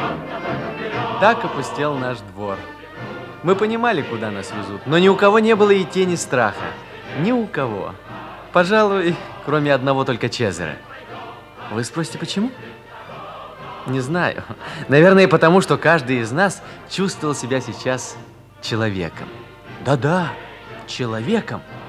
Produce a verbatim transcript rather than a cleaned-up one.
Так опустел наш двор. Мы понимали, куда нас везут, но ни у кого не было и тени страха. Ни у кого. Пожалуй, кроме одного только Чезаре. Вы спросите, почему? Не знаю. Наверное, потому что каждый из нас чувствовал себя сейчас человеком. Да-да, человеком.